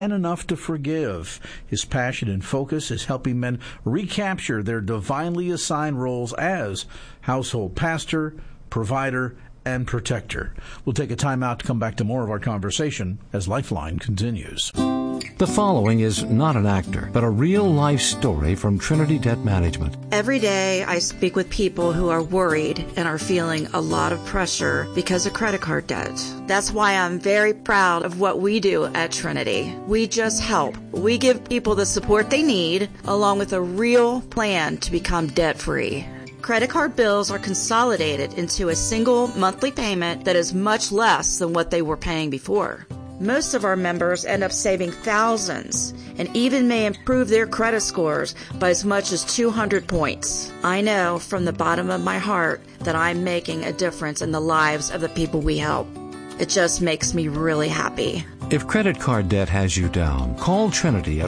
And Enough to Forgive. His passion and focus is helping men recapture their divinely assigned roles as household pastor, provider, and protector. We'll take a time out to come back to more of our conversation as Lifeline continues. The following is not an actor, but a real-life story from Trinity Debt Management. Every day I speak with people who are worried and are feeling a lot of pressure because of credit card debt. That's why I'm very proud of what we do at Trinity. We just help. We give people the support they need, along with a real plan to become debt-free. Credit card bills are consolidated into a single monthly payment that is much less than what they were paying before. Most of our members end up saving thousands and even may improve their credit scores by as much as 200 points. I know from the bottom of my heart that I'm making a difference in the lives of the people we help. It just makes me really happy. If credit card debt has you down, call Trinity at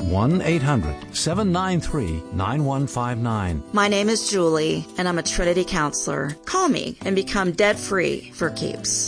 1-800-793-9159. My name is Julie, and I'm a Trinity counselor. Call me and become debt-free for keeps.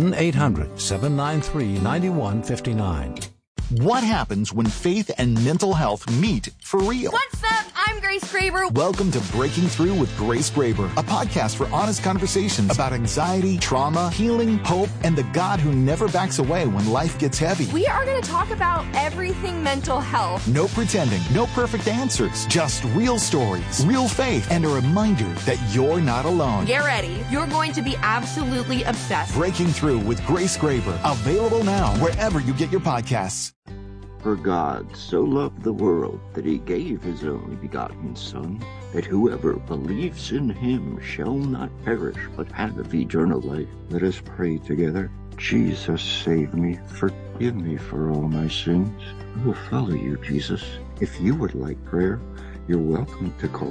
1-800-793-9159. What happens when faith and mental health meet for real? What's up? I'm Grace Graber. Welcome to Breaking Through with Grace Graber, a podcast for honest conversations about anxiety, trauma, healing, hope, and the God who never backs away when life gets heavy. We are going to talk about everything mental health. No pretending, no perfect answers, just real stories, real faith, and a reminder that you're not alone. Get ready. You're going to be absolutely obsessed. Breaking Through with Grace Graber, available now wherever you get your podcasts. For God so loved the world that he gave his only begotten Son, that whoever believes in him shall not perish, but have eternal life. Let us pray together. Jesus, save me. Forgive me for all my sins. I will follow you, Jesus. If you would like prayer, you're welcome to call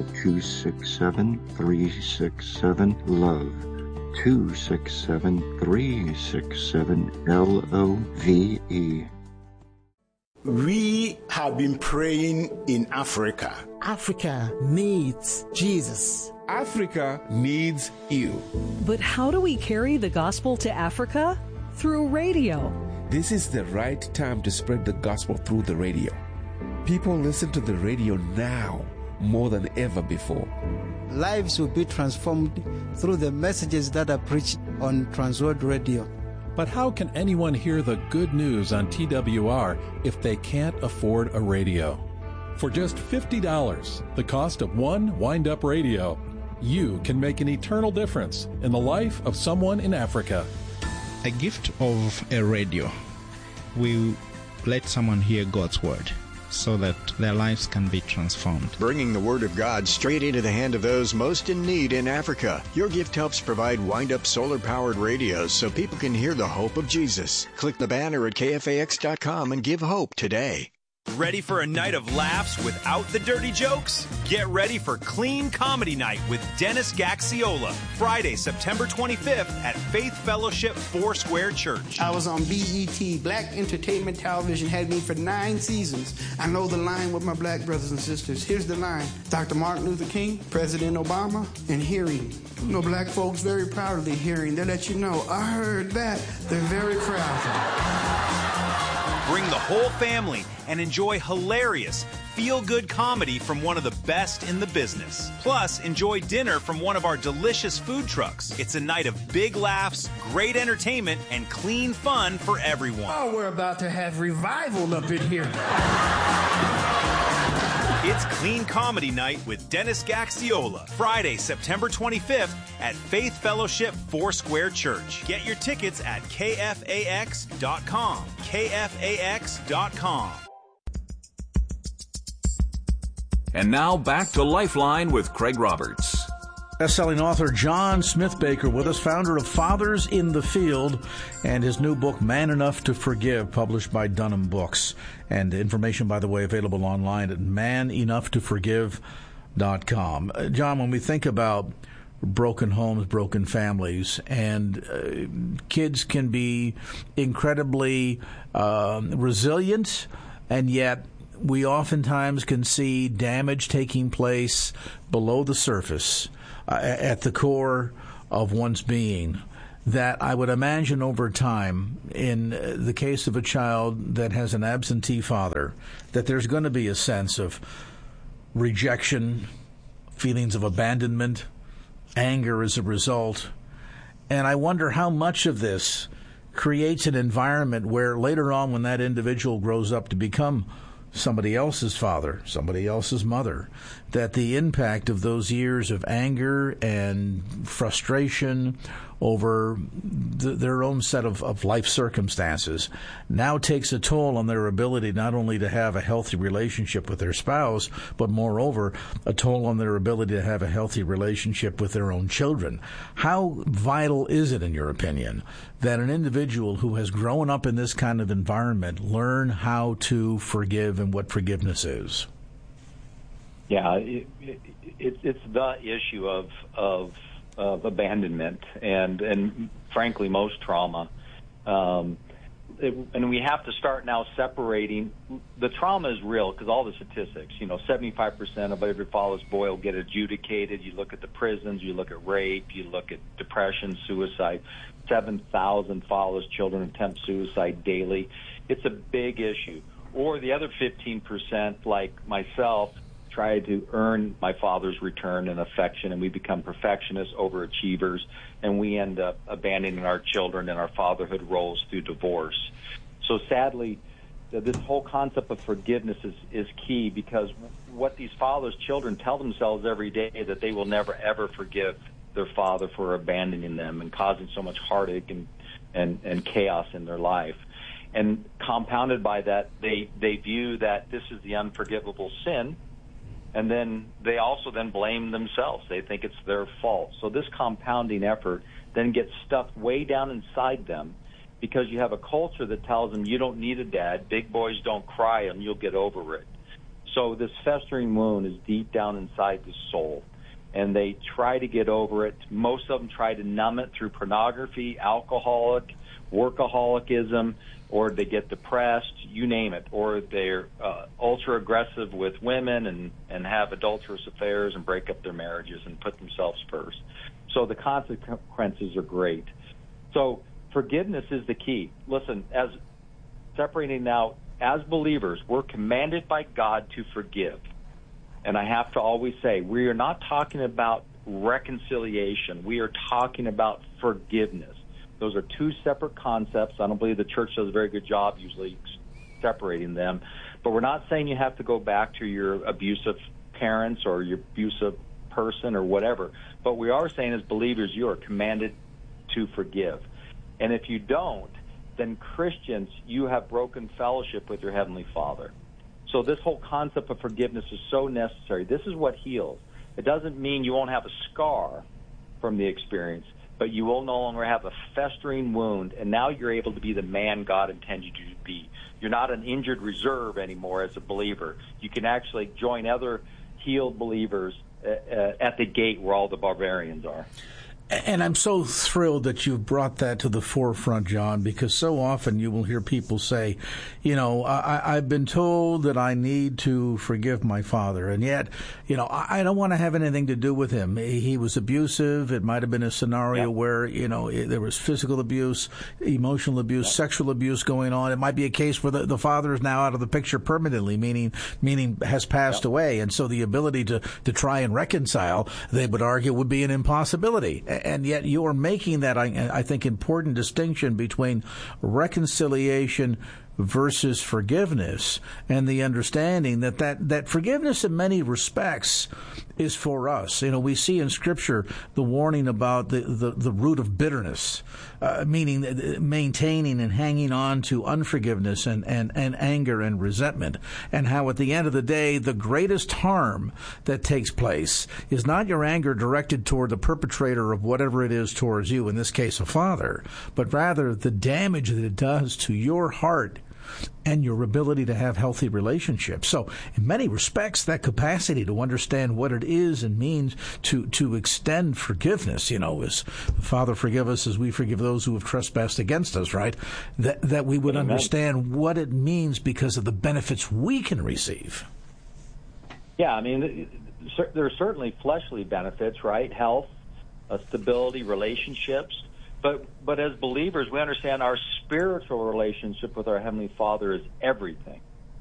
267-367-LOVE. 267-367-LOVE. We have been praying in Africa. Africa needs Jesus. Africa needs you. But how do we carry the gospel to Africa? Through radio. This is the right time to spread the gospel through the radio. People listen to the radio now more than ever before. Lives will be transformed through the messages that are preached on Transworld Radio. But how can anyone hear the good news on TWR if they can't afford a radio? For just $50, the cost of one wind-up radio, you can make an eternal difference in the life of someone in Africa. A gift of a radio will let someone hear God's word, so that their lives can be transformed. Bringing the Word of God straight into the hand of those most in need in Africa. Your gift helps provide wind-up solar-powered radios so people can hear the hope of Jesus. Click the banner at KFAX.com and give hope today. Ready for a night of laughs without the dirty jokes? Get ready for Clean Comedy Night with Dennis Gaxiola, Friday, September 25th at Faith Fellowship Foursquare Church. I was on BET, Black Entertainment Television, had me for 9 seasons. I know the line with my black brothers and sisters. Here's the line. Dr. Martin Luther King, President Obama, and hearing. You know, black folks very proudly hearing. They let you know, I heard that. They're very proud. Bring the whole family and enjoy hilarious, feel-good comedy from one of the best in the business. Plus, enjoy dinner from one of our delicious food trucks. It's a night of big laughs, great entertainment, and clean fun for everyone. Oh, we're about to have revival up in here. It's Clean Comedy Night with Dennis Gaxiola, Friday, September 25th at Faith Fellowship Foursquare Church. Get your tickets at KFAX.com. KFAX.com. And now back to Lifeline with Craig Roberts. Best-selling author John Smith Baker with us, founder of Fathers in the Field, and his new book, Man Enough to Forgive, published by Dunham Books. And information, by the way, available online at manenoughtoforgive.com. John, when we think about broken homes, broken families, and kids can be incredibly resilient, and yet we oftentimes can see damage taking place below the surface, at the core of one's being. that I would imagine over time, in the case of a child that has an absentee father, that there's going to be a sense of rejection, feelings of abandonment, anger as a result. And I wonder how much of this creates an environment where later on, when that individual grows up to become somebody else's father, somebody else's mother, that the impact of those years of anger and frustration over their own set of life circumstances now takes a toll on their ability not only to have a healthy relationship with their spouse, but moreover, a toll on their ability to have a healthy relationship with their own children. How vital is it, in your opinion, that an individual who has grown up in this kind of environment learn how to forgive and what forgiveness is? Yeah, it's the issue of abandonment and frankly most trauma, and we have to start now separating. The trauma is real because all the statistics, 75% of every fatherless boy will get adjudicated. You look at the prisons, you look at rape, you look at depression, suicide. 7,000 fatherless children attempt suicide daily. It's a big issue. Or the other 15%, like myself, try to earn my father's return and affection, and we become perfectionists, overachievers, and we end up abandoning our children and our fatherhood roles through divorce. So sadly, this whole concept of forgiveness is key, because what these fatherless children tell themselves every day that they will never, ever forgive their father for abandoning them and causing so much heartache and chaos in their life. And compounded by that, they view that this is the unforgivable sin, and then they also then blame themselves. They think it's their fault. So this compounding effort then gets stuffed way down inside them, because you have a culture that tells them you don't need a dad, big boys don't cry, and you'll get over it. So this festering wound is deep down inside the soul, and they try to get over it. Most of them try to numb it through pornography, workaholicism, or they get depressed, you name it, or they're ultra aggressive with women and have adulterous affairs and break up their marriages and put themselves first. So the consequences are great. So forgiveness is the key. Listen, as separating now, as believers, we're commanded by God to forgive. And I have to always say, we are not talking about reconciliation. We are talking about forgiveness. Those are two separate concepts. I don't believe the church does a very good job usually separating them. But we're not saying you have to go back to your abusive parents or your abusive person or whatever. But we are saying, as believers, you are commanded to forgive. And if you don't, then Christians, you have broken fellowship with your Heavenly Father. So this whole concept of forgiveness is so necessary. This is what heals. It doesn't mean you won't have a scar from the experience, but you will no longer have a festering wound, and now you're able to be the man God intended you to be. You're not an injured reserve anymore as a believer. You can actually join other healed believers at the gate where all the barbarians are. And I'm so thrilled that you've brought that to the forefront, John, because so often you will hear people say, I've been told that I need to forgive my father, and yet, I don't want to have anything to do with him. He was abusive. It might have been a scenario where, there was physical abuse, emotional abuse, sexual abuse going on. It might be a case where the father is now out of the picture permanently, meaning has passed away, and so the ability to try and reconcile, they would argue, would be an impossibility. And yet you are making that, I think, important distinction between reconciliation versus forgiveness, and the understanding that forgiveness in many respects is for us. We see in Scripture the warning about the root of bitterness, meaning maintaining and hanging on to unforgiveness and anger and resentment, and how at the end of the day, the greatest harm that takes place is not your anger directed toward the perpetrator of whatever it is towards you, in this case a father, but rather the damage that it does to your heart and your ability to have healthy relationships. So in many respects, that capacity to understand what it is and means to extend forgiveness, as Father, forgive us as we forgive those who have trespassed against us, right? That we would understand what it means because of the benefits we can receive. Yeah, there are certainly fleshly benefits, right? Health, stability, relationships. But as believers, we understand our spiritual relationship with our Heavenly Father is everything.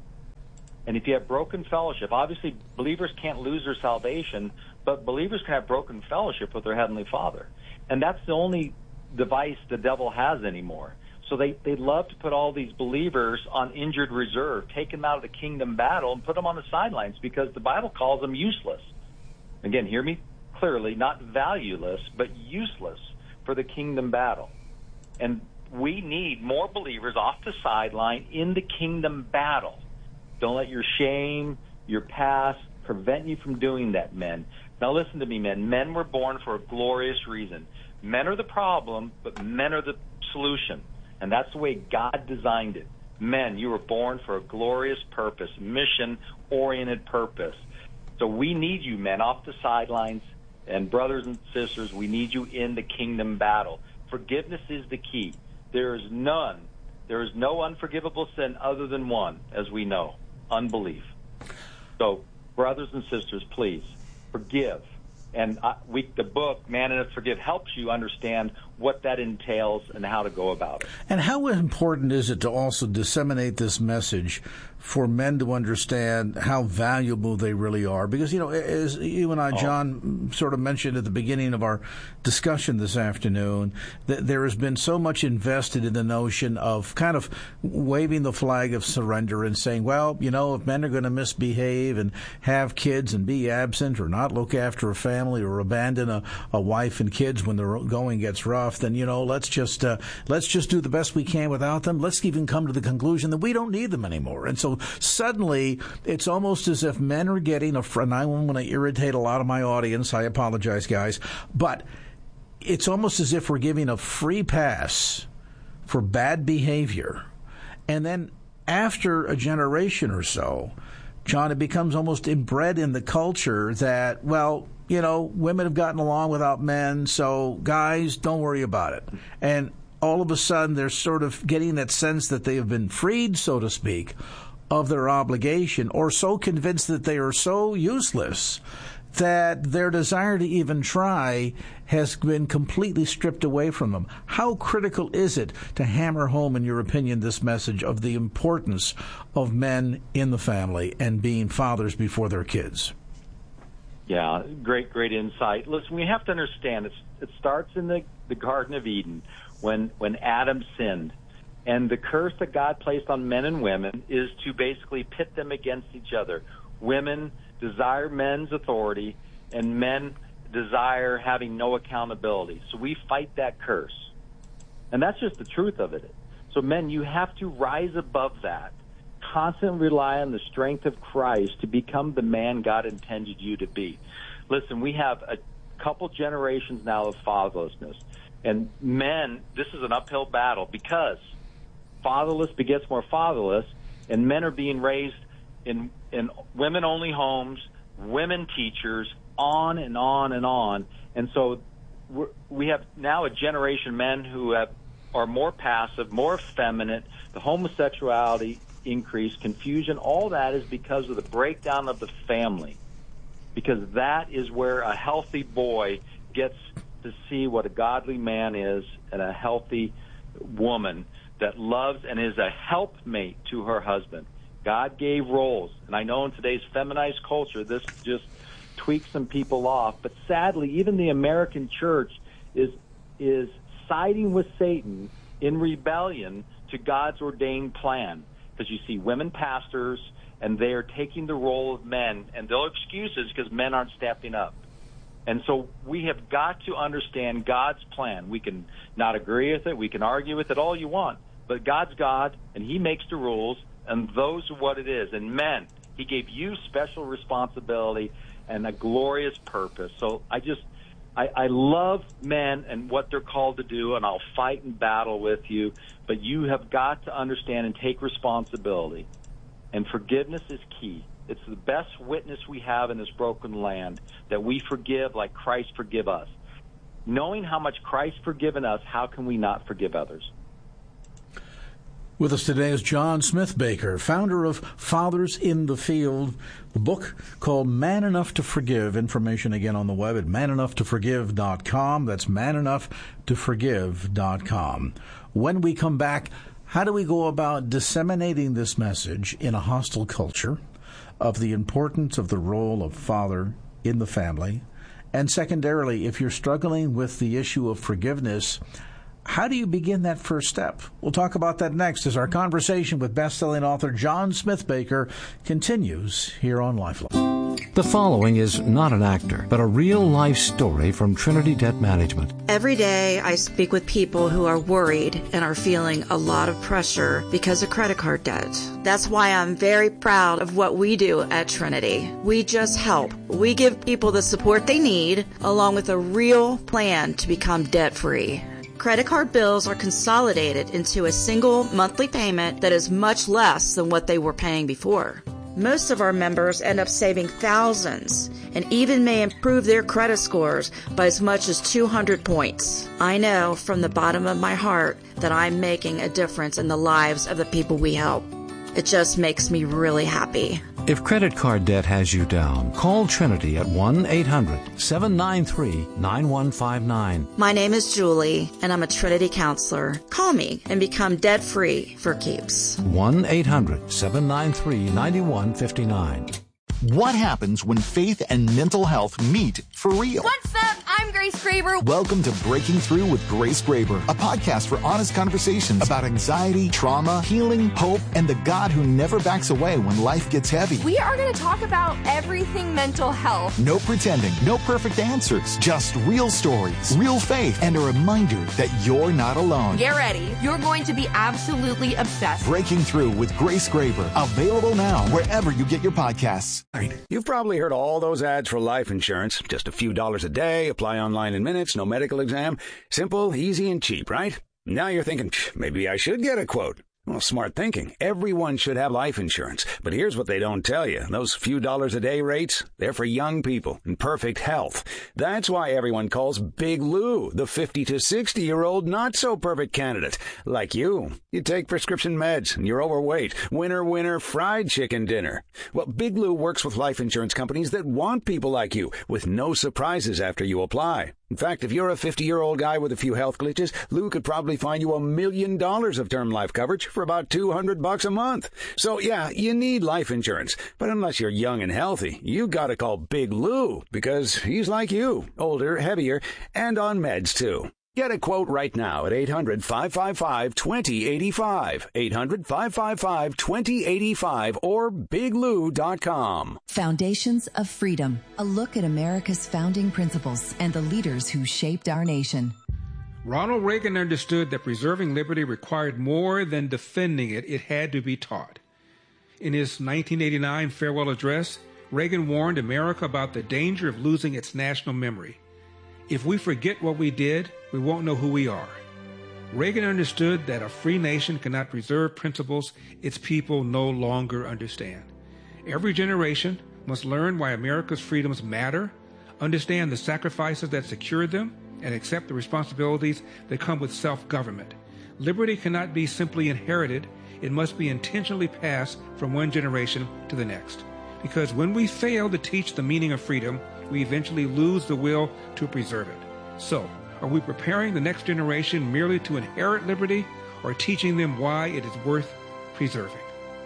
And if you have broken fellowship, obviously believers can't lose their salvation, but believers can have broken fellowship with their Heavenly Father. And that's the only device the devil has anymore. So they love to put all these believers on injured reserve, take them out of the kingdom battle and put them on the sidelines because the Bible calls them useless. Again, hear me clearly, not valueless, but useless for the kingdom battle. And we need more believers off the sideline in the kingdom battle. Don't let your shame, your past, prevent you from doing that, men. Now listen to me, men. Men were born for a glorious reason. Men are the problem, but men are the solution. And that's the way God designed it. Men, you were born for a glorious purpose, mission-oriented purpose. So we need you, men, off the sidelines. And brothers and sisters, we need you in the kingdom battle. Forgiveness is the key. There is no unforgivable sin other than one, as we know, unbelief. So, brothers and sisters, please, forgive. And the book, Man Enough to Forgive, helps you understand what that entails and how to go about it. And how important is it to also disseminate this message for men to understand how valuable they really are? Because, as you and I, John, sort of mentioned at the beginning of our discussion this afternoon, that there has been so much invested in the notion of kind of waving the flag of surrender and saying, well, if men are going to misbehave and have kids and be absent or not look after a family or abandon a wife and kids when the going gets rough, then, let's just do the best we can without them. Let's even come to the conclusion that we don't need them anymore. And so suddenly it's almost as if men are getting and I want to irritate a lot of my audience. I apologize, guys. But it's almost as if we're giving a free pass for bad behavior. And then after a generation or so, John, it becomes almost inbred in the culture that, women have gotten along without men, so guys, don't worry about it. And all of a sudden, they're sort of getting that sense that they have been freed, so to speak, of their obligation, or so convinced that they are so useless that their desire to even try has been completely stripped away from them. How critical is it to hammer home, in your opinion, this message of the importance of men in the family and being fathers before their kids? Yeah, great insight. Listen, we have to understand it starts in the Garden of Eden when Adam sinned. And the curse that God placed on men and women is to basically pit them against each other. Women desire men's authority, and men desire having no accountability. So we fight that curse. And that's just the truth of it. So men, you have to rise above that. Constantly rely on the strength of Christ to become the man God intended you to be. Listen, we have a couple generations now of fatherlessness. And men, this is an uphill battle because fatherless begets more fatherless, and men are being raised in women-only homes, women teachers, on and on and on. And so we have now a generation of men who are more passive, more effeminate, the homosexuality increase, confusion, all that is because of the breakdown of the family. Because that is where a healthy boy gets to see what a godly man is and a healthy woman that loves and is a helpmate to her husband. God gave roles, and I know in today's feminized culture this just tweaks some people off, but sadly even the American church is siding with Satan in rebellion to God's ordained plan. Because you see women pastors, and they are taking the role of men, and they'll excuses because men aren't stepping up. And so we have got to understand God's plan. We can not agree with it. We can argue with it all you want. But God's God, and He makes the rules, and those are what it is. And men, He gave you special responsibility and a glorious purpose. So I love men and what they're called to do, and I'll fight and battle with you. But you have got to understand and take responsibility. And forgiveness is key. It's the best witness we have in this broken land, that we forgive like Christ forgive us. Knowing how much Christ forgiven us, how can we not forgive others? With us today is John Smith-Baker, founder of Fathers in the Field, the book called Man Enough to Forgive. Information again on the web at manenoughtoforgive.com. That's manenoughtoforgive.com. When we come back, how do we go about disseminating this message in a hostile culture of the importance of the role of father in the family? And secondarily, if you're struggling with the issue of forgiveness, how do you begin that first step? We'll talk about that next as our conversation with best-selling author John Smith-Baker continues here on Lifeline. The following is not an actor, but a real-life story from Trinity Debt Management. Every day I speak with people who are worried and are feeling a lot of pressure because of credit card debt. That's why I'm very proud of what we do at Trinity. We just help. We give people the support they need, along with a real plan to become debt-free. Credit card bills are consolidated into a single monthly payment that is much less than what they were paying before. Most of our members end up saving thousands and even may improve their credit scores by as much as 200 points. I know from the bottom of my heart that I'm making a difference in the lives of the people we help. It just makes me really happy. If credit card debt has you down, call Trinity at 1-800-793-9159. My name is Julie, and I'm a Trinity counselor. Call me and become debt-free for keeps. 1-800-793-9159. What happens when faith and mental health meet for real? What's up? I'm Grace Graber. Welcome to Breaking Through with Grace Graber, a podcast for honest conversations about anxiety, trauma, healing, hope, and the God who never backs away when life gets heavy. We are going to talk about everything mental health. No pretending, no perfect answers, just real stories, real faith, and a reminder that you're not alone. Get ready. You're going to be absolutely obsessed. Breaking Through with Grace Graber, available now wherever you get your podcasts. You've probably heard all those ads for life insurance. Just a few dollars a day, apply online in minutes, no medical exam. Simple, easy, and cheap, right? Now you're thinking, maybe I should get a quote. Well, smart thinking. Everyone should have life insurance. But here's what they don't tell you. Those few dollars a day rates, they're for young people in perfect health. That's why everyone calls Big Lou the 50 to 60-year-old not-so-perfect candidate. Like you. You take prescription meds and you're overweight. Winner, fried chicken dinner. Well, Big Lou works with life insurance companies that want people like you with no surprises after you apply. In fact, if you're a 50-year-old guy with a few health glitches, Lou could probably find you $1 million of term life coverage for about $200 a month. So, yeah, you need life insurance. But unless you're young and healthy, you gotta call Big Lou, because he's like you, older, heavier, and on meds, too. Get a quote right now at 800-555-2085, 800-555-2085, or biglou.com. Foundations of Freedom, a look at America's founding principles and the leaders who shaped our nation. Ronald Reagan understood that preserving liberty required more than defending it. It had to be taught. In his 1989 farewell address, Reagan warned America about the danger of losing its national memory. If we forget what we did, we won't know who we are. Reagan understood that a free nation cannot preserve principles its people no longer understand. Every generation must learn why America's freedoms matter, understand the sacrifices that secured them, and accept the responsibilities that come with self-government. Liberty cannot be simply inherited. It must be intentionally passed from one generation to the next. Because when we fail to teach the meaning of freedom, we eventually lose the will to preserve it. So, are we preparing the next generation merely to inherit liberty, or teaching them why it is worth preserving?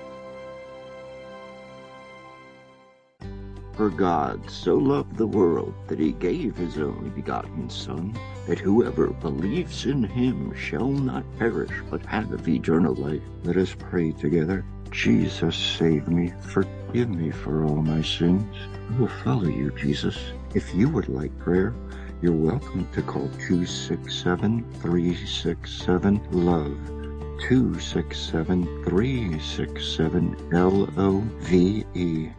For God so loved the world that he gave his only begotten Son, that whoever believes in him shall not perish, but have eternal life. Let us pray together. Jesus, save me. Forgive me for all my sins. I will follow you, Jesus. If you would like prayer, you're welcome to call 267-367-LOVE. 267-367-LOVE.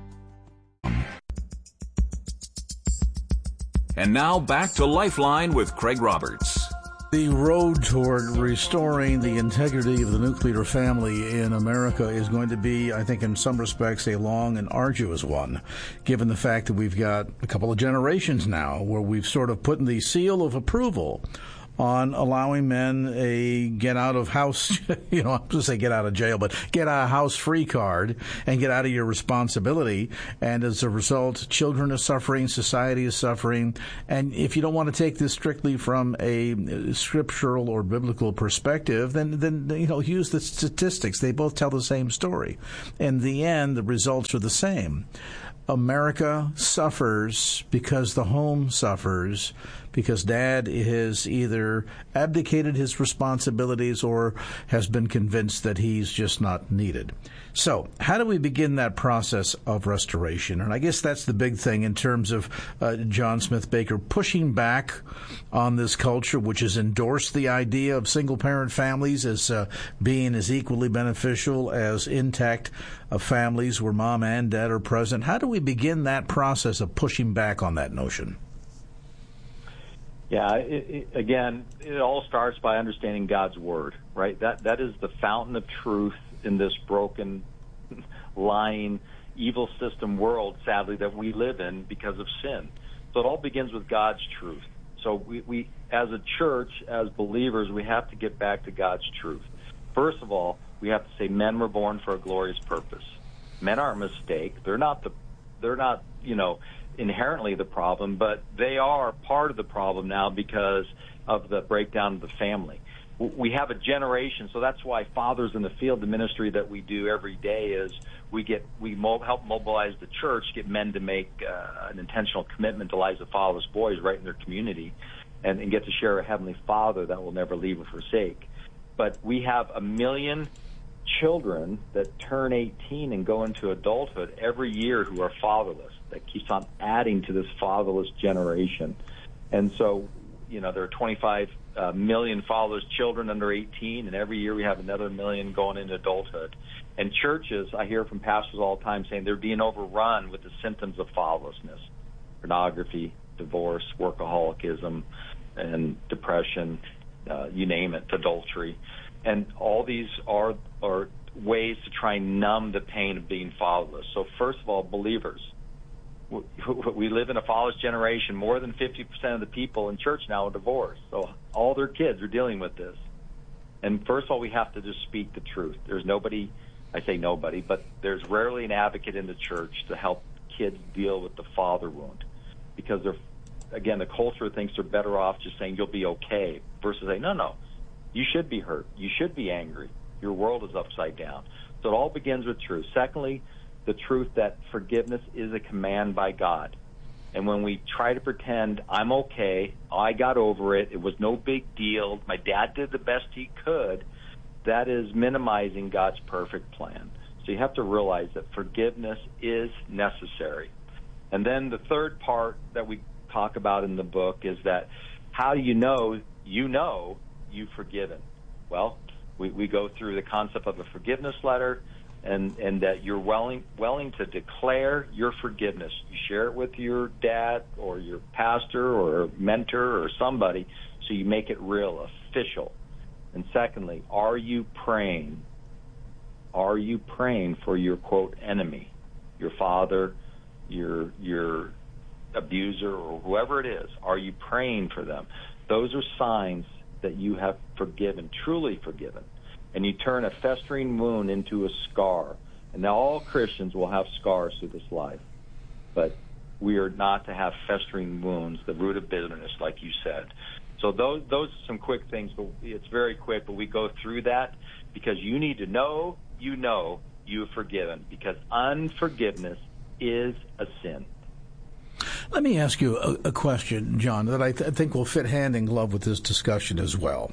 And now back to Lifeline with Craig Roberts. The road toward restoring the integrity of the nuclear family in America is going to be, I think, in some respects, a long and arduous one, given the fact that we've got a couple of generations now where we've sort of put the seal of approval on allowing men a get out of house, I'm going to say get out of jail, but get a house free card and get out of your responsibility. And as a result, children are suffering, society is suffering. And if you don't want to take this strictly from a scriptural or biblical perspective, then use the statistics. They both tell the same story. In the end, the results are the same. America suffers because the home suffers, because dad has either abdicated his responsibilities or has been convinced that he's just not needed. So how do we begin that process of restoration? And I guess that's the big thing in terms of John Smith Baker pushing back on this culture, which has endorsed the idea of single-parent families as being as equally beneficial as intact families where mom and dad are present. How do we begin that process of pushing back on that notion? Yeah, it all starts by understanding God's Word, right? That is the fountain of truth in this broken, lying, evil system world, sadly, that we live in because of sin. So it all begins with God's truth. So we as a church, as believers, we have to get back to God's truth. First of all, we have to say men were born for a glorious purpose. Men aren't a mistake. They're not inherently the problem, but they are part of the problem now because of the breakdown of the family. We have a generation, so that's why Fathers in the Field, the ministry that we do every day, is we help mobilize the church, get men to make an intentional commitment to lives of fatherless boys right in their community, and get to share a Heavenly Father that will never leave or forsake. But we have 1 million children that turn 18 and go into adulthood every year who are fatherless. That keeps on adding to this fatherless generation. And so, there are 25 million fatherless children under 18, and every year we have another 1 million going into adulthood. And churches, I hear from pastors all the time saying they're being overrun with the symptoms of fatherlessness: pornography, divorce, workaholicism, and depression, you name it, adultery. And all these are ways to try and numb the pain of being fatherless. So first of all, believers, we live in a fatherless generation. More than 50% of the people in church now are divorced. So all their kids are dealing with this. And first of all, we have to just speak the truth. There's nobody, I say nobody, but there's rarely an advocate in the church to help kids deal with the father wound. Because the culture thinks they're better off just saying you'll be okay versus saying, no, you should be hurt. You should be angry. Your world is upside down. So it all begins with truth. Secondly, the truth that forgiveness is a command by God. And when we try to pretend, I'm okay, I got over it, it was no big deal, my dad did the best he could, that is minimizing God's perfect plan. So you have to realize that forgiveness is necessary. And then the third part that we talk about in the book is that how do you know you've forgiven? Well, we go through the concept of a forgiveness letter, and that you're willing to declare your forgiveness. You share it with your dad or your pastor or mentor or somebody, so you make it real, official. And secondly, are you praying? Are you praying for your, quote, enemy, your father, your abuser, or whoever it is? Are you praying for them? Those are signs that you have forgiven, truly forgiven. And you turn a festering wound into a scar. And now all Christians will have scars through this life. But we are not to have festering wounds, the root of bitterness, like you said. So those are some quick things, but it's very quick, but we go through that because you need to know you have forgiven, because unforgiveness is a sin. Let me ask you a question, John, that I think will fit hand in glove with this discussion as well.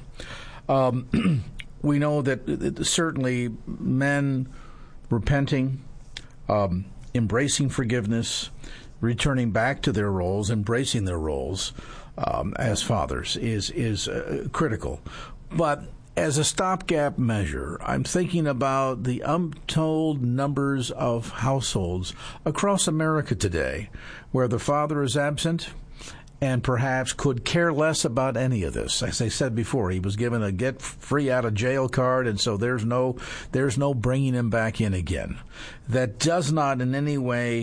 We know that certainly men repenting, embracing forgiveness, returning back to their roles, embracing their roles as fathers is critical. But as a stopgap measure, I'm thinking about the untold numbers of households across America today where the father is absent and perhaps could care less about any of this. As I said before, he was given a get-free-out-of-jail card, and so there's no bringing him back in again. That does not in any way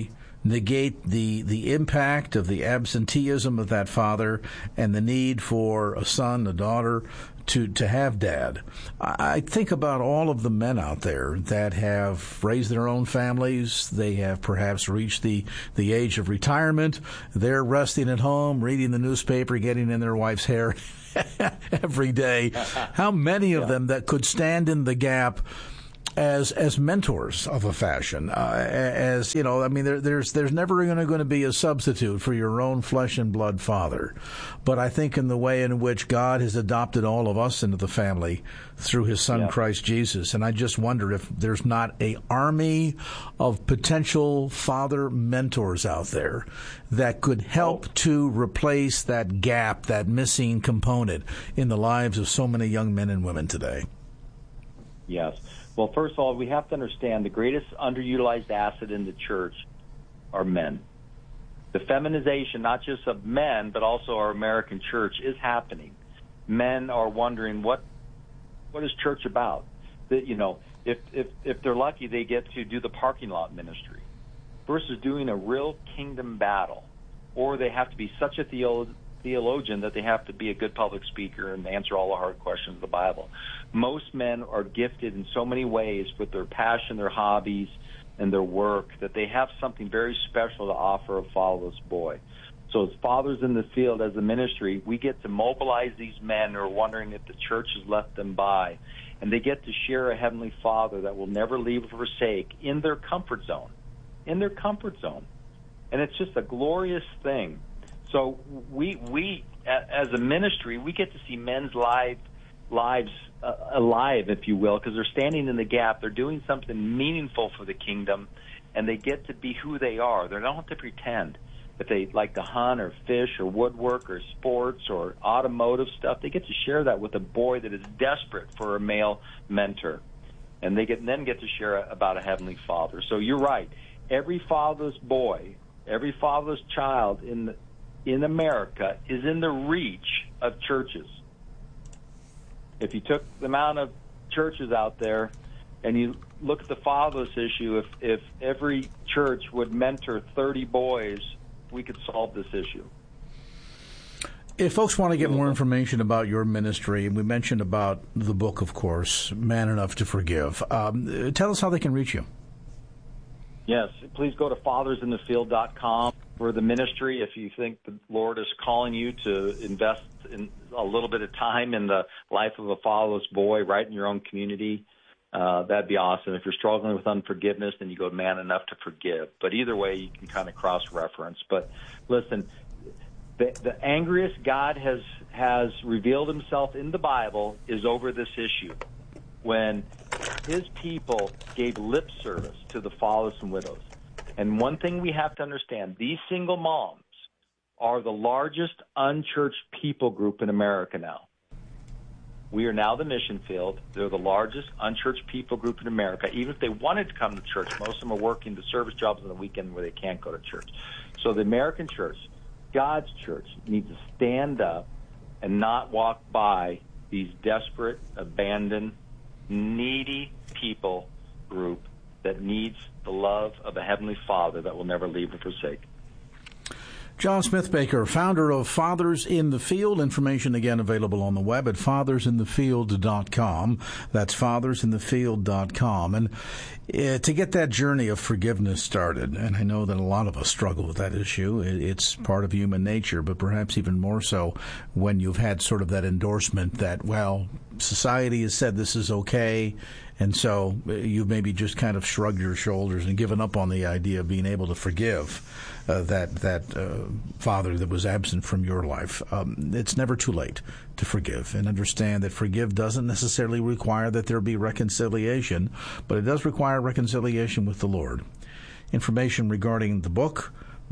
negate the impact of the absenteeism of that father and the need for a son, a daughter, to have dad. I think about all of the men out there that have raised their own families. They have perhaps reached the age of retirement. They're resting at home, reading the newspaper, getting in their wife's hair every day. How many of them that could stand in the gap as mentors of a fashion, as you know, I mean, there's never going to be a substitute for your own flesh and blood father. But I think in the way in which God has adopted all of us into the family through His Son Christ Jesus, and I just wonder if there's not an army of potential father mentors out there that could help to replace that gap, that missing component in the lives of so many young men and women today. Yes. Well, first of all, we have to understand the greatest underutilized asset in the church are men. The feminization, not just of men, but also our American church, is happening. Men are wondering, what is church about? That, you know, if they're lucky, they get to do the parking lot ministry versus doing a real kingdom battle. Or they have to be such a theologian that they have to be a good public speaker and answer all the hard questions of the Bible. Most men are gifted in so many ways with their passion, their hobbies, and their work that they have something very special to offer a fatherless boy. So as fathers in the field, as a ministry, we get to mobilize these men who are wondering if the church has left them by, and they get to share a Heavenly Father that will never leave or forsake in their comfort zone. In their comfort zone. And it's just a glorious thing. So we as a ministry, we get to see men's lives alive, if you will, because they're standing in the gap. They're doing something meaningful for the kingdom, and they get to be who they are. They don't have to pretend. If they like to hunt or fish or woodwork or sports or automotive stuff, they get to share that with a boy that is desperate for a male mentor. And they then get to share about a Heavenly Father. So you're right. Every fatherless boy, every fatherless child in America is in the reach of churches. If you took the amount of churches out there and you look at the fatherless issue, if every church would mentor 30 boys, we could solve this issue. If folks want to get more information about your ministry, and we mentioned about the book, of course, Man Enough to Forgive, tell us how they can reach you. Yes, please go to fathersinthefield.com for the ministry. If you think the Lord is calling you to invest in a little bit of time in the life of a fatherless boy right in your own community, that'd be awesome. If you're struggling with unforgiveness, then you go to Man Enough to Forgive. But either way, you can kind of cross-reference. But listen, the angriest God has revealed Himself in the Bible is over this issue. When His people gave lip service to the fatherless and widows. And one thing we have to understand, these single moms are the largest unchurched people group in America now. We are now the mission field. They're the largest unchurched people group in America. Even if they wanted to come to church, most of them are working the service jobs on the weekend where they can't go to church. So the American church, God's church, needs to stand up and not walk by these desperate, abandoned, needy people group that needs the love of a Heavenly Father that will never leave or forsake. John Smithbaker, founder of Fathers in the Field. Information again available on the web at fathersinthefield.com. That's fathersinthefield.com. And to get that journey of forgiveness started, and I know that a lot of us struggle with that issue, it's part of human nature, but perhaps even more so when you've had sort of that endorsement that, well, society has said this is okay, and so you've maybe just kind of shrugged your shoulders and given up on the idea of being able to forgive that father that was absent from your life. It's never too late to forgive, and understand that forgive doesn't necessarily require that there be reconciliation, but it does require reconciliation with the Lord. Information regarding the book,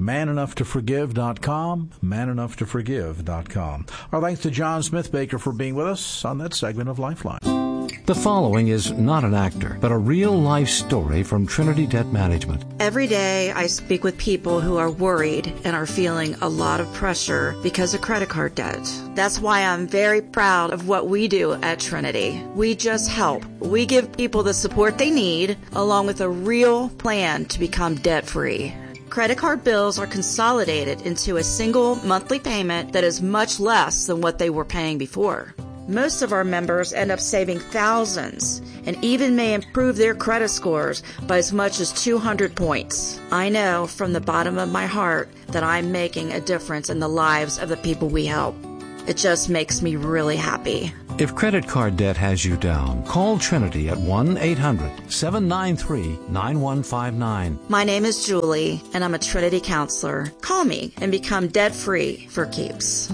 manenoughtoforgive.com, manenoughtoforgive.com. Our thanks to John Smithbaker for being with us on that segment of Lifeline. The following is not an actor, but a real-life story from Trinity Debt Management. Every day I speak with people who are worried and are feeling a lot of pressure because of credit card debt. That's why I'm very proud of what we do at Trinity. We just help. We give people the support they need, along with a real plan to become debt-free. Credit card bills are consolidated into a single monthly payment that is much less than what they were paying before. Most of our members end up saving thousands and even may improve their credit scores by as much as 200 points. I know from the bottom of my heart that I'm making a difference in the lives of the people we help. It just makes me really happy. If credit card debt has you down, call Trinity at 1-800-793-9159. My name is Julie, and I'm a Trinity counselor. Call me and become debt-free for keeps.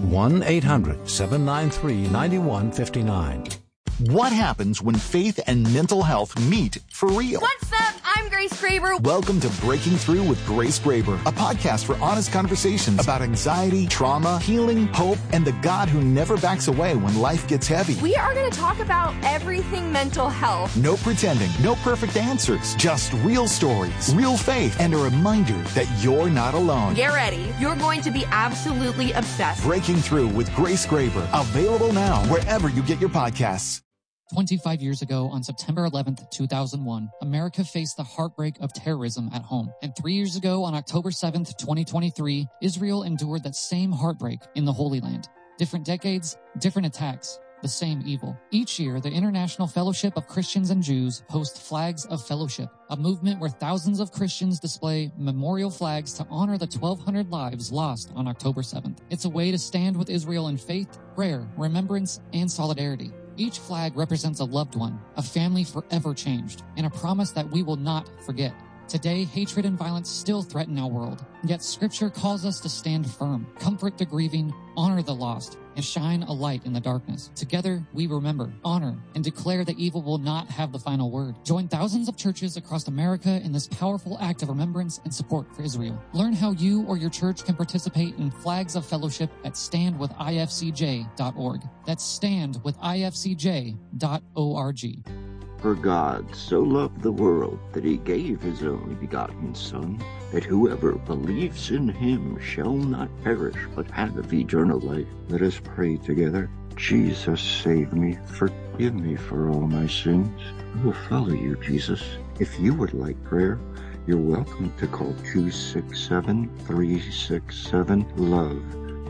1-800-793-9159. What happens when faith and mental health meet for real? What's up? I'm Grace Graber. Welcome to Breaking Through with Grace Graber, a podcast for honest conversations about anxiety, trauma, healing, hope, and the God who never backs away when life gets heavy. We are going to talk about everything mental health. No pretending, no perfect answers, just real stories, real faith, and a reminder that you're not alone. Get ready. You're going to be absolutely obsessed. Breaking Through with Grace Graber, available now wherever you get your podcasts. 25 years ago, on September 11th, 2001, America faced the heartbreak of terrorism at home. And 3 years ago, on October 7th, 2023, Israel endured that same heartbreak in the Holy Land. Different decades, different attacks, the same evil. Each year, the International Fellowship of Christians and Jews hosts Flags of Fellowship, a movement where thousands of Christians display memorial flags to honor the 1,200 lives lost on October 7th. It's a way to stand with Israel in faith, prayer, remembrance, and solidarity. Each flag represents a loved one, a family forever changed, and a promise that we will not forget. Today, hatred and violence still threaten our world, yet Scripture calls us to stand firm, comfort the grieving, honor the lost, and shine a light in the darkness. Together, we remember, honor, and declare that evil will not have the final word. Join thousands of churches across America in this powerful act of remembrance and support for Israel. Learn how you or your church can participate in Flags of Fellowship at standwithifcj.org. That's standwithifcj.org. For God so loved the world that he gave his only begotten Son, that whoever believes in him shall not perish but have eternal life. Let us pray together. Jesus, save me. Forgive me for all my sins. I will follow you, Jesus. If you would like prayer, you're welcome to call 267-367-LOVE.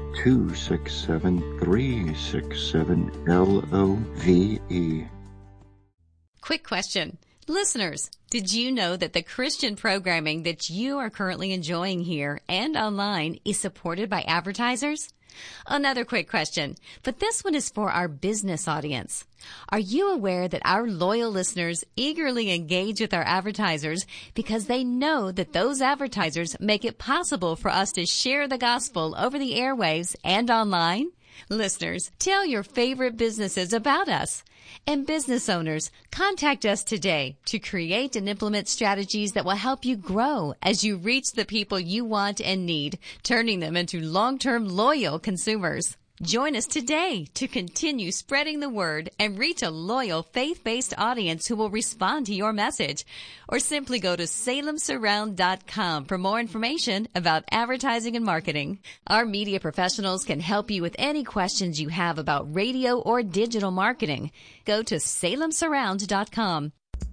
267-367-LOVE. Quick question. Listeners, did you know that the Christian programming that you are currently enjoying here and online is supported by advertisers? Another quick question, but this one is for our business audience. Are you aware that our loyal listeners eagerly engage with our advertisers because they know that those advertisers make it possible for us to share the gospel over the airwaves and online? Listeners, tell your favorite businesses about us. And business owners, contact us today to create and implement strategies that will help you grow as you reach the people you want and need, turning them into long-term loyal consumers. Join us today to continue spreading the word and reach a loyal faith-based audience who will respond to your message. Or simply go to salemsurround.com for more information about advertising and marketing. Our media professionals can help you with any questions you have about radio or digital marketing. Go to salemsurround.com.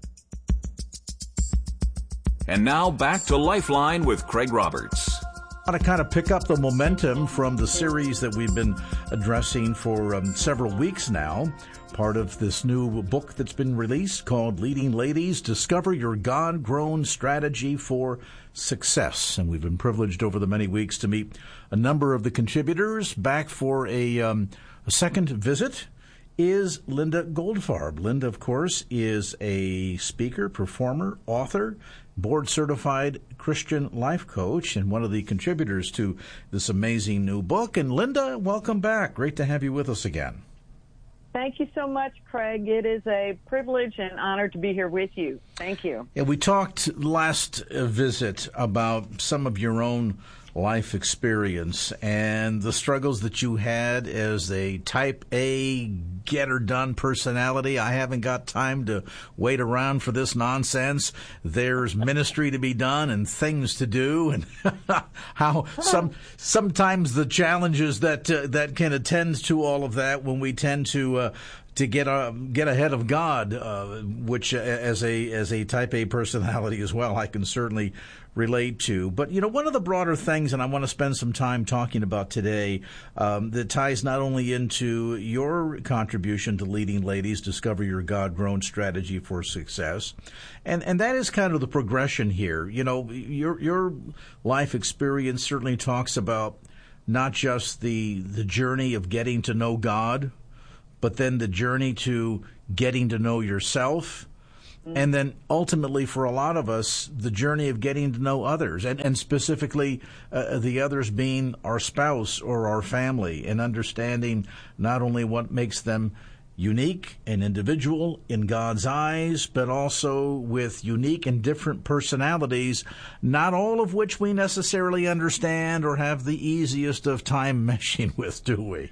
And now back to Lifeline with Craig Roberts. I want to kind of pick up the momentum from the series that we've been addressing for several weeks now, part of this new book that's been released called Leading Ladies, Discover Your God-Grown Strategy for Success. And we've been privileged over the many weeks to meet a number of the contributors. Back for a second visit is Linda Goldfarb. Linda, of course, is a speaker, performer, author, board-certified Christian life coach, and one of the contributors to this amazing new book. And Linda, welcome back. Great to have you with us again. Thank you so much, Craig. It is a privilege and honor to be here with you. Thank you. Yeah, we talked last visit about some of your own life experience and the struggles that you had as a type A get-her-done personality. I haven't got time to wait around for this nonsense. There's ministry to be done and things to do, and how sometimes the challenges that can attend to all of that when we tend to to get ahead of God, which as a type A personality as well, I can certainly relate to. But, one of the broader things, and I want to spend some time talking about today, that ties not only into your contribution to Leading Ladies, Discover Your God-Grown Strategy for Success, and that is kind of the progression here. Your life experience certainly talks about not just the journey of getting to know God, but then the journey to getting to know yourself, and then ultimately for a lot of us, the journey of getting to know others, and specifically the others being our spouse or our family, and understanding not only what makes them unique and individual in God's eyes, but also with unique and different personalities, not all of which we necessarily understand or have the easiest of time meshing with, do we?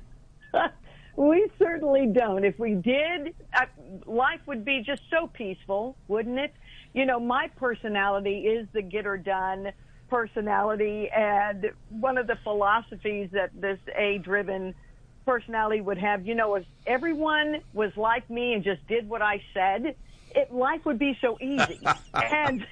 We certainly don't. If we did, life would be just so peaceful, wouldn't it? My personality is the get-her-done personality, and one of the philosophies that this A-driven personality would have, if everyone was like me and just did what I said, life would be so easy. And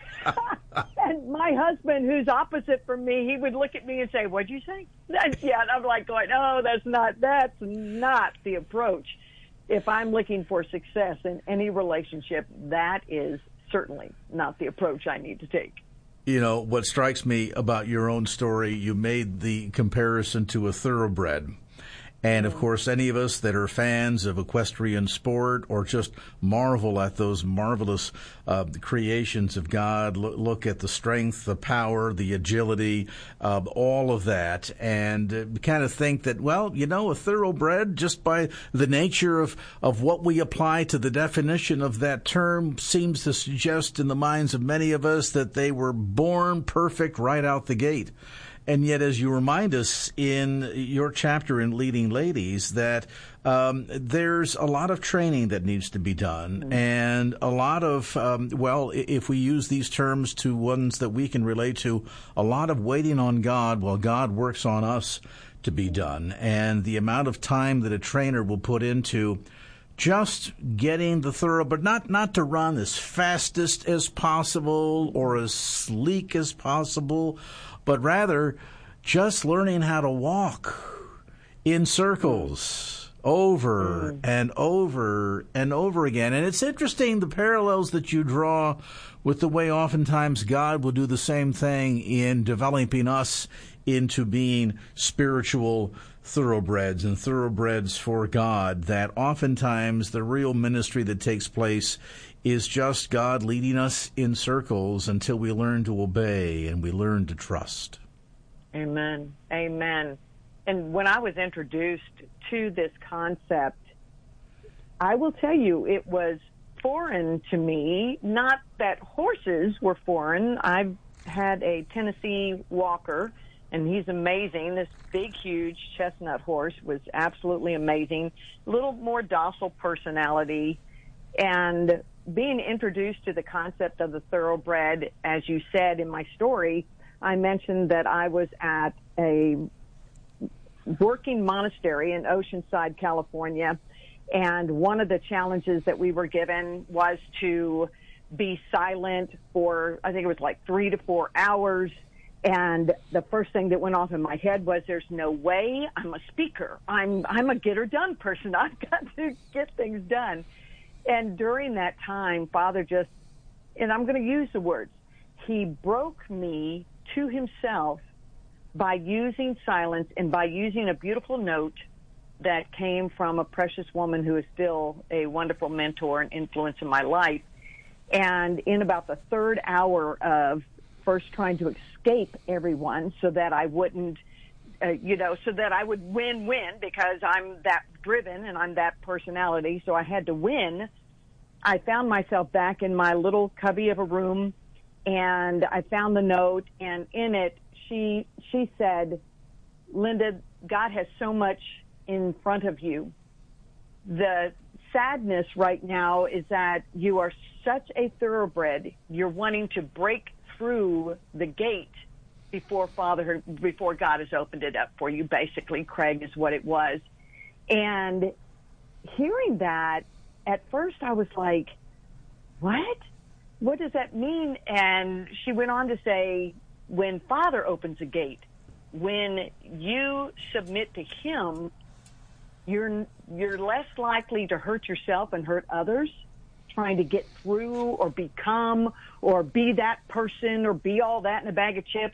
my husband, who's opposite from me, he would look at me and say, "What'd you say?" And I'm like going, "Oh, that's not the approach." If I'm looking for success in any relationship, that is certainly not the approach I need to take. What strikes me about your own story, you made the comparison to a thoroughbred. And, of course, any of us that are fans of equestrian sport or just marvel at those marvelous creations of God, look at the strength, the power, the agility, all of that, and kind of think that, a thoroughbred, just by the nature of what we apply to the definition of that term, seems to suggest in the minds of many of us that they were born perfect right out the gate. And yet, as you remind us in your chapter in Leading Ladies, that there's a lot of training that needs to be done, and a lot of, if we use these terms to ones that we can relate to, a lot of waiting on God while God works on us to be done. And the amount of time that a trainer will put into just getting the thoroughbred, not to run as fastest as possible or as sleek as possible, but rather just learning how to walk in circles over and over and over again. And it's interesting the parallels that you draw with the way oftentimes God will do the same thing in developing us into being spiritual thoroughbreds and thoroughbreds for God, that oftentimes the real ministry that takes place is just God leading us in circles until we learn to obey and we learn to trust. Amen. Amen. And when I was introduced to this concept, I will tell you it was foreign to me. Not that horses were foreign. I've had a Tennessee Walker, and he's amazing. This big, huge chestnut horse was absolutely amazing. A little more docile personality. And being introduced to the concept of the thoroughbred, as you said in my story, I mentioned that I was at a working monastery in Oceanside, California, and one of the challenges that we were given was to be silent for, I think it was like 3 to 4 hours. And the first thing that went off in my head was, there's no way I'm a speaker. I'm a get-her-done person. I've got to get things done. And during that time, Father just, and I'm going to use the words, he broke me to himself by using silence and by using a beautiful note that came from a precious woman who is still a wonderful mentor and influence in my life. And in about the third hour of first trying to escape everyone so that I wouldn't, so that I would win, because I'm that driven and I'm that personality, so I had to win. I found myself back in my little cubby of a room, and I found the note, and in it, she said, "Linda, God has so much in front of you. The sadness right now is that you are such a thoroughbred. You're wanting to break through the gate before God has opened it up for you." Basically, Craig, is what it was. And hearing that, at first I was like, what? What does that mean? And she went on to say, when Father opens a gate, when you submit to Him, you're less likely to hurt yourself and hurt others, trying to get through or become or be that person or be all that in a bag of chips.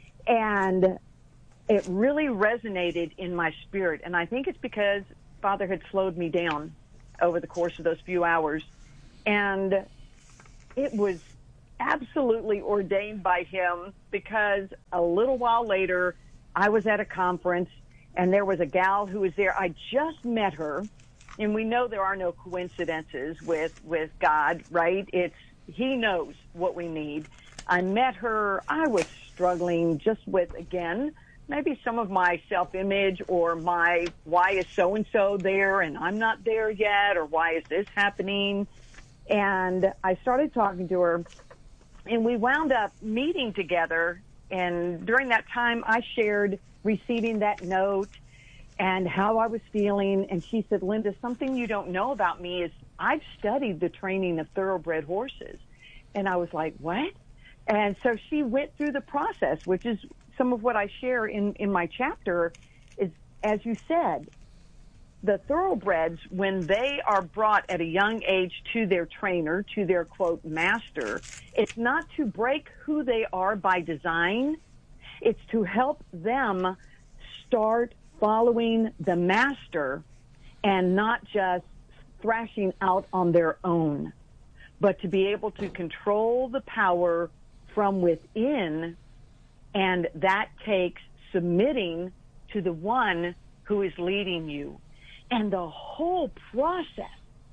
And it really resonated in my spirit. And I think it's because Father had slowed me down over the course of those few hours. And it was absolutely ordained by Him, because a little while later, I was at a conference and there was a gal who was there. I just met her, and we know there are no coincidences with God, right? He knows what we need. I met her. I was struggling just with, again, maybe some of my self-image or my, why is so-and-so there and I'm not there yet, or why is this happening? And I started talking to her, and we wound up meeting together. And during that time, I shared receiving that note and how I was feeling. And she said, Linda, something you don't know about me is I've studied the training of thoroughbred horses. And I was like, what? And so she went through the process, which is some of what I share in my chapter, is, as you said, the thoroughbreds, when they are brought at a young age to their trainer, to their, quote, master, it's not to break who they are by design. It's to help them start following the master and not just thrashing out on their own, but to be able to control the power from within. And that takes submitting to the one who is leading you. And the whole process,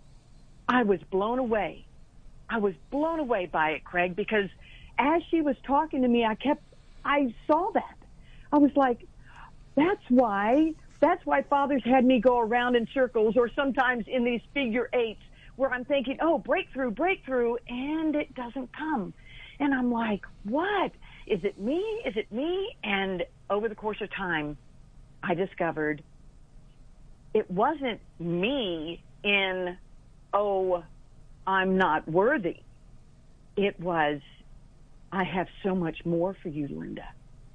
I was blown away. I was blown away by it, Craig, because as she was talking to me, I saw that. I was like, that's why Father's had me go around in circles, or sometimes in these figure eights where I'm thinking, oh, breakthrough, and it doesn't come. And I'm like, what? Is it me? Is it me? And over the course of time, I discovered it wasn't me in, oh, I'm not worthy. It was, I have so much more for you, Linda.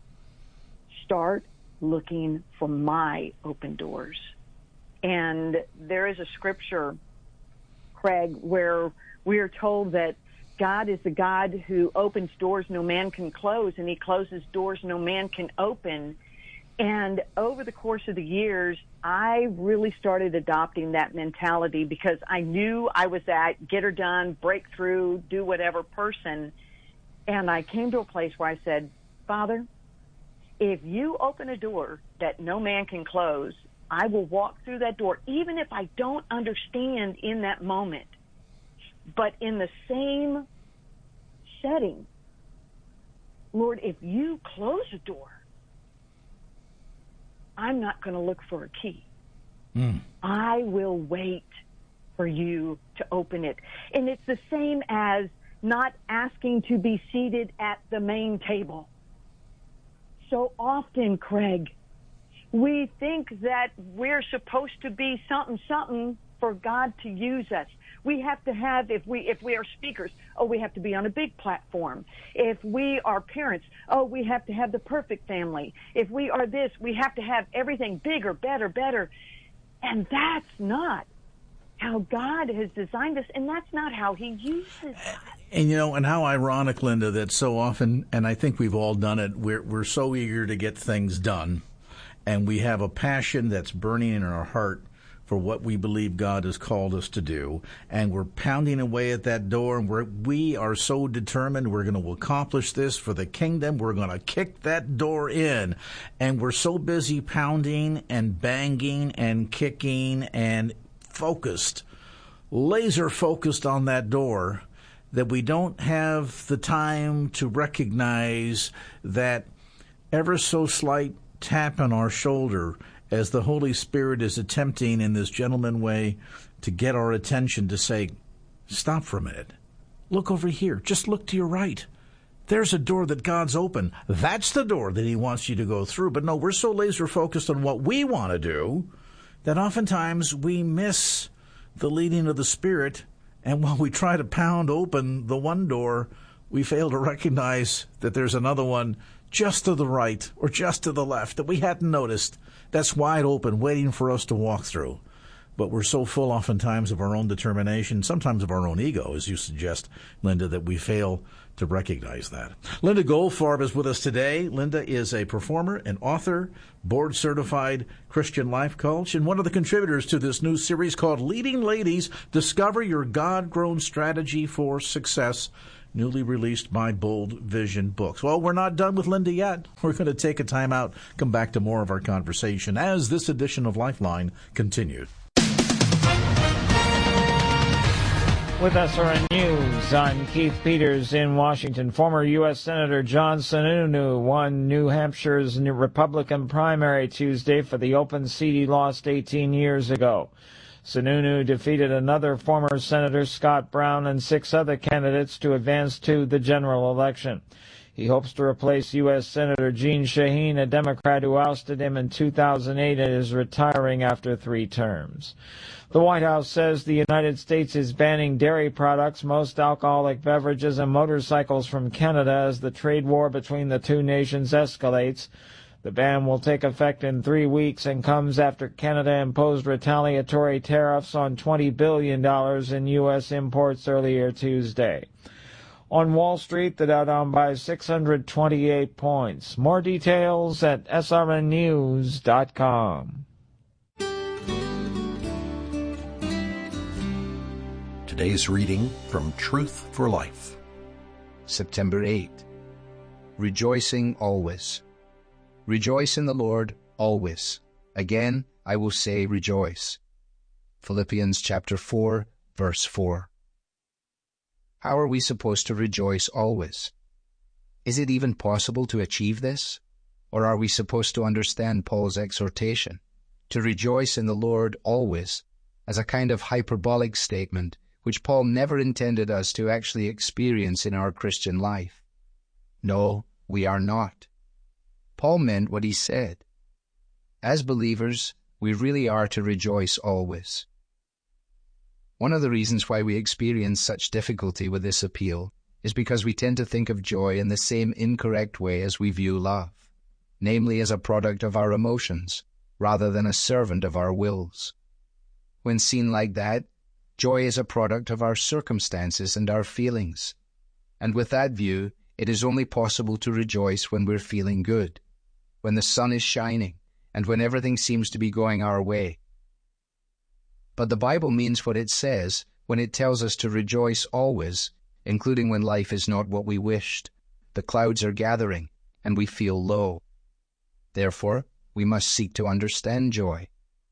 Start looking for my open doors. And there is a scripture, Craig, where we are told that God is the God who opens doors no man can close, and He closes doors no man can open. And over the course of the years, I really started adopting that mentality, because I knew I was that get her done, breakthrough, do whatever person. And I came to a place where I said, Father, if you open a door that no man can close, I will walk through that door, even if I don't understand in that moment. But in the same setting, Lord, if you close a door, I'm not going to look for a key. I will wait for you to open it. And it's the same as not asking to be seated at the main table. So often, Craig, we think that we're supposed to be something for God to use us. We have to have, if we are speakers, we have to be on a big platform. If we are parents, we have to have the perfect family. If we are this, we have to have everything bigger, better. And that's not how God has designed us, and that's not how He uses us. And and how ironic, Linda, that so often, and I think we've all done it, we're so eager to get things done, and we have a passion that's burning in our heart for what we believe God has called us to do, and we're pounding away at that door, and we are so determined we're going to accomplish this for the kingdom. We're going to kick that door in, and we're so busy pounding and banging and kicking and focused, laser focused on that door, that we don't have the time to recognize that ever so slight tap on our shoulder as the Holy Spirit is attempting in this gentleman way to get our attention, to say, stop for a minute. Look over here. Just look to your right. There's a door that God's open. That's the door that He wants you to go through. But no, we're so laser focused on what we want to do that oftentimes we miss the leading of the Spirit, and while we try to pound open the one door, we fail to recognize that there's another one just to the right or just to the left that we hadn't noticed, that's wide open, waiting for us to walk through. But we're so full oftentimes of our own determination, sometimes of our own ego, as you suggest, Linda, that we fail to recognize that. Linda Goldfarb is with us today. Linda is a performer, an author, board-certified Christian life coach, and one of the contributors to this new series called Leading Ladies, Discover Your God-Grown Strategy for Success, newly released by Bold Vision Books. Well, we're not done with Linda yet. We're going to take a time out, come back to more of our conversation as this edition of Lifeline continues. With SRN News, I'm Keith Peters in Washington. Former U.S. Senator John Sununu won New Hampshire's Republican primary Tuesday for the open seat he lost 18 years ago. Sununu defeated another former Senator, Scott Brown, and 6 other candidates to advance to the general election. He hopes to replace U.S. Senator Jeanne Shaheen, a Democrat who ousted him in 2008 and is retiring after 3 terms. The White House says the United States is banning dairy products, most alcoholic beverages, and motorcycles from Canada as the trade war between the two nations escalates. The ban will take effect in 3 weeks and comes after Canada imposed retaliatory tariffs on $20 billion in U.S. imports earlier Tuesday. On Wall Street, the Dow down by 628 points. More details at srnnews.com. Today's reading from Truth for Life. September 8. Rejoicing always. Rejoice in the Lord always. Again, I will say rejoice. Philippians chapter 4, verse 4. How are we supposed to rejoice always? Is it even possible to achieve this? Or are we supposed to understand Paul's exhortation to rejoice in the Lord always as a kind of hyperbolic statement which Paul never intended us to actually experience in our Christian life? No, we are not. Paul meant what he said. As believers, we really are to rejoice always. One of the reasons why we experience such difficulty with this appeal is because we tend to think of joy in the same incorrect way as we view love, namely as a product of our emotions, rather than a servant of our wills. When seen like that, joy is a product of our circumstances and our feelings. And with that view, it is only possible to rejoice when we're feeling good, when the sun is shining, and when everything seems to be going our way. But the Bible means what it says when it tells us to rejoice always, including when life is not what we wished, the clouds are gathering, and we feel low. Therefore, we must seek to understand joy.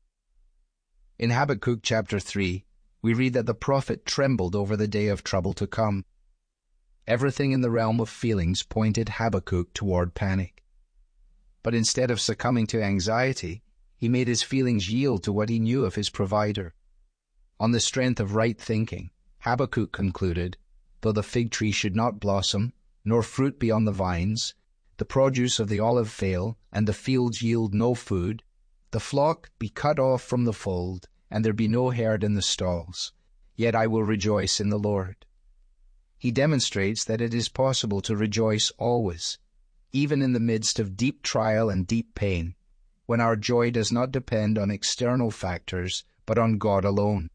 In Habakkuk chapter 3, we read that the prophet trembled over the day of trouble to come. Everything in the realm of feelings pointed Habakkuk toward panic. But instead of succumbing to anxiety, he made his feelings yield to what he knew of his provider. On the strength of right thinking, Habakkuk concluded, though the fig tree should not blossom, nor fruit be on the vines, the produce of the olive fail, and the fields yield no food, the flock be cut off from the fold, and there be no herd in the stalls, yet I will rejoice in the Lord. He demonstrates that it is possible to rejoice always, even in the midst of deep trial and deep pain, when our joy does not depend on external factors, but on God alone.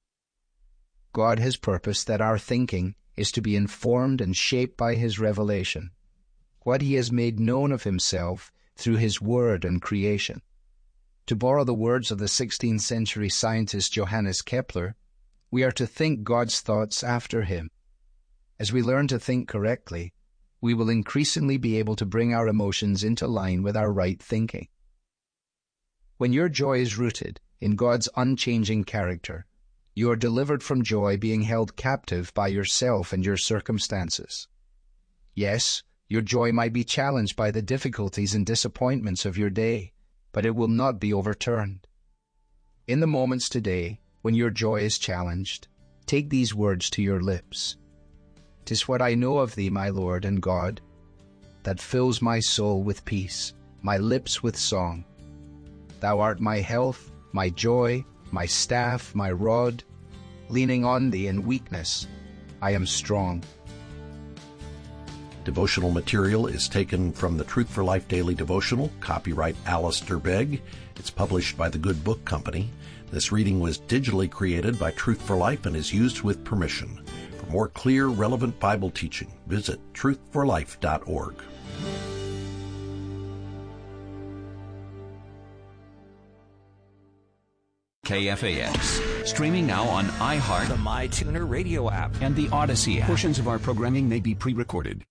God has purposed that our thinking is to be informed and shaped by His revelation, what He has made known of Himself through His Word and creation. To borrow the words of the 16th century scientist Johannes Kepler, we are to think God's thoughts after Him. As we learn to think correctly, we will increasingly be able to bring our emotions into line with our right thinking. When your joy is rooted in God's unchanging character, you are delivered from joy being held captive by yourself and your circumstances. Yes, your joy might be challenged by the difficulties and disappointments of your day, but it will not be overturned. In the moments today when your joy is challenged, take these words to your lips. "'Tis what I know of Thee, my Lord and God, that fills my soul with peace, my lips with song. Thou art my health, my joy, my staff, my rod. Leaning on thee in weakness, I am strong. Devotional material is taken from the Truth for Life Daily Devotional, copyright Alistair Begg. It's published by the Good Book Company. This reading was digitally created by Truth for Life and is used with permission. For more clear, relevant Bible teaching, visit truthforlife.org. KFAX. Streaming now on iHeart, the MyTuner radio app, and the Odyssey app. Portions of our programming may be pre-recorded.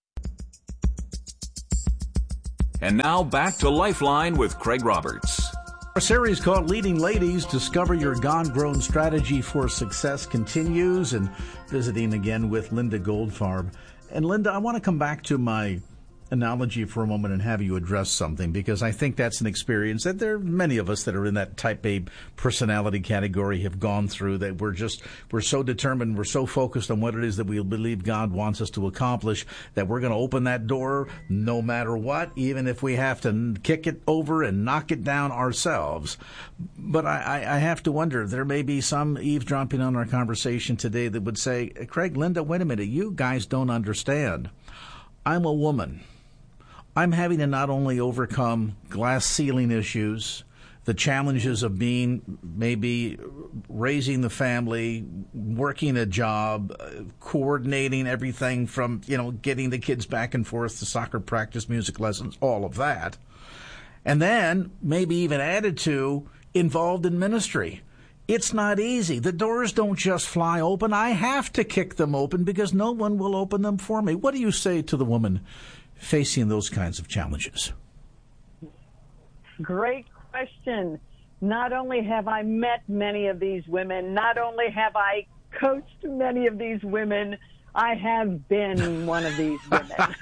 And now back to Lifeline with Craig Roberts. Our series called Leading Ladies, Discover Your God-Grown Strategy for Success continues, and visiting again with Linda Goldfarb. And Linda, I want to come back to my analogy for a moment and have you address something, because I think that's an experience that there are many of us that are in that type A personality category have gone through, that we're so determined, we're so focused on what it is that we believe God wants us to accomplish, that we're going to open that door no matter what, even if we have to kick it over and knock it down ourselves. But I have to wonder, there may be some eavesdropping on our conversation today that would say, Craig, Linda, wait a minute, you guys don't understand. I'm a woman. I'm having to not only overcome glass ceiling issues, the challenges of being maybe raising the family, working a job, coordinating everything from, getting the kids back and forth to soccer practice, music lessons, all of that. And then maybe even added to involved in ministry. It's not easy. The doors don't just fly open. I have to kick them open because no one will open them for me. What do you say to the woman facing those kinds of challenges? Great question. Not only have I met many of these women, not only have I coached many of these women, I have been one of these women.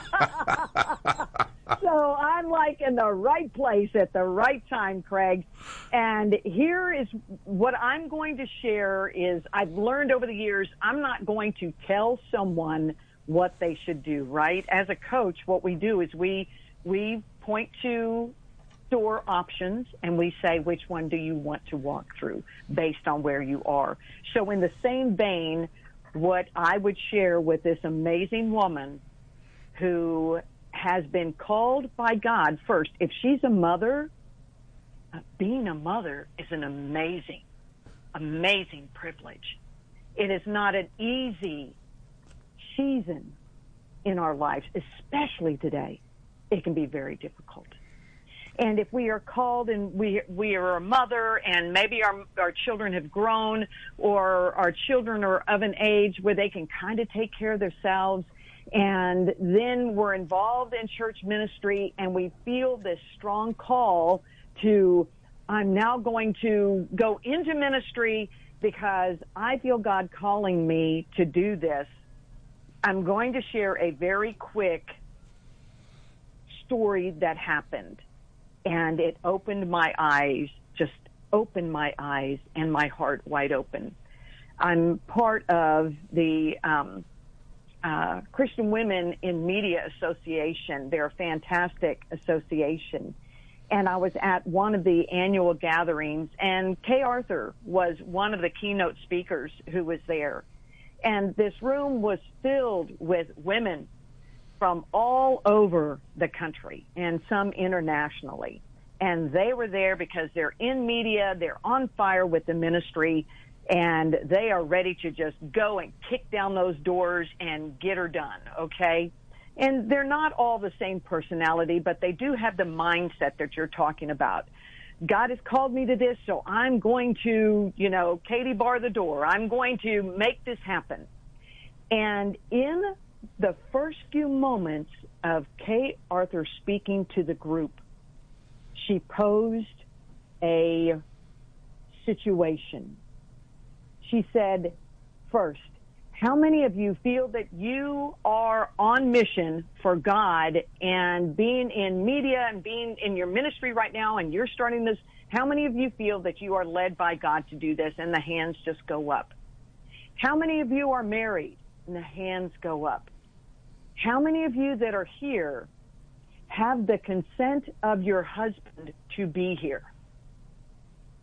So I'm like in the right place at the right time, Craig. And here is what I'm going to share is I've learned over the years, I'm not going to tell someone what they should do, right? As a coach, what we do is we point to door options and we say, which one do you want to walk through based on where you are? So in the same vein, what I would share with this amazing woman who has been called by God first, if she's a mother, being a mother is an amazing, amazing privilege. It is not an easy season in our lives, especially today. It can be very difficult. And if we are called and we are a mother and maybe our children have grown or our children are of an age where they can kind of take care of themselves, and then we're involved in church ministry and we feel this strong call to, I'm now going to go into ministry because I feel God calling me to do this. I'm going to share a very quick story that happened. And it opened my eyes, just opened my eyes and my heart wide open. I'm part of the Christian Women in Media Association. They're a fantastic association. And I was at one of the annual gatherings, and Kay Arthur was one of the keynote speakers who was there. And this room was filled with women from all over the country and some internationally. And they were there because they're in media, they're on fire with the ministry, and they are ready to just go and kick down those doors and get her done, okay? And they're not all the same personality, but they do have the mindset that you're talking about. God has called me to this, so I'm going to, Katie bar the door. I'm going to make this happen. And in the first few moments of Kay Arthur speaking to the group, she posed a situation. She said, first, how many of you feel that you are on mission for God and being in media and being in your ministry right now and you're starting this, how many of you feel that you are led by God to do this? And the hands just go up. How many of you are married? And the hands go up. How many of you that are here have the consent of your husband to be here?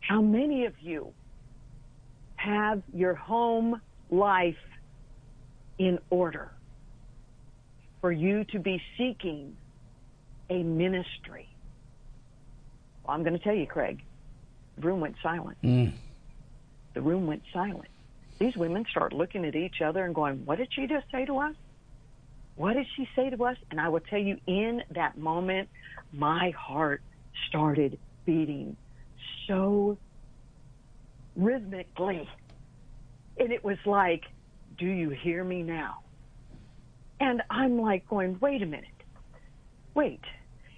How many of you have your home life in order for you to be seeking a ministry? Well, I'm going to tell you, Craig, the room went silent. The room went silent. These women start looking at each other and going, what did she just say to us? What did she say to us? And I will tell you, in that moment, my heart started beating so rhythmically. And it was like, do you hear me now? And I'm like going, wait a minute. Wait.